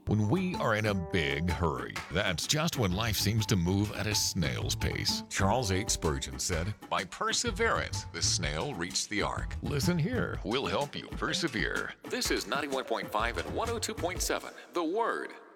When we are in a big hurry, that's just when life seems to move at a snail's pace. Charles H. Spurgeon said, "By perseverance, the snail reached the ark." Listen here, we'll help you persevere. This is 91.5 and 102.7, The Word.